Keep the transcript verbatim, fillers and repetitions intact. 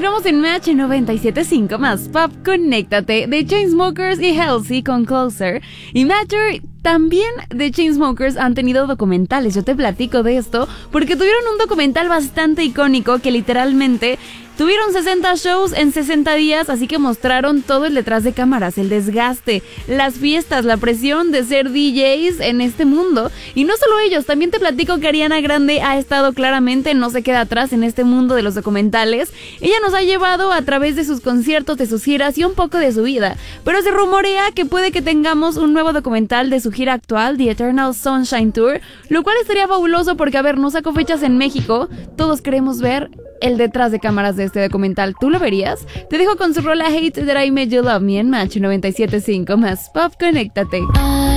Continuamos en Match noventa y siete punto cinco más Pop, conéctate, de Chainsmokers y Halsey con Closer. Y Matter, también de Chainsmokers han tenido documentales. Yo te platico de esto porque tuvieron un documental bastante icónico que literalmente tuvieron sesenta shows en sesenta días, así que mostraron todo el detrás de cámaras, el desgaste, las fiestas, la presión de ser D Js en este mundo. Y no solo ellos, también te platico que Ariana Grande ha estado claramente, no se queda atrás en este mundo de los documentales. Ella nos ha llevado a través de sus conciertos, de sus giras y un poco de su vida. Pero se rumorea que puede que tengamos un nuevo documental de su gira actual, The Eternal Sunshine Tour, lo cual estaría fabuloso porque, a ver, no sacó fechas en México, todos queremos ver el detrás de cámaras de este documental. ¿Tú lo verías? Te dejo con su rola Hate That I Made You Love Me en Match noventa y siete punto cinco más Pop, conéctate.